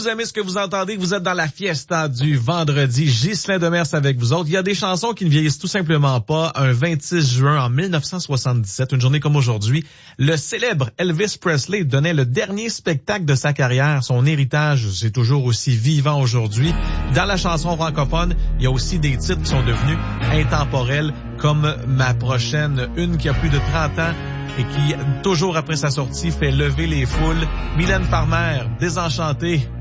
Vous aimez ce que vous entendez, vous êtes dans la fiesta du vendredi. Ghislain Demers avec vous autres. Il y a des chansons qui ne vieillissent tout simplement pas. Un 26 juin en 1977, une journée comme aujourd'hui, le célèbre Elvis Presley donnait le dernier spectacle de sa carrière. Son héritage, c'est toujours aussi vivant aujourd'hui. Dans la chanson francophone, il y a aussi des titres qui sont devenus intemporels, comme ma prochaine, une qui a plus de 30 ans et qui, toujours après sa sortie, fait lever les foules. Mylène Farmer, Désenchantée.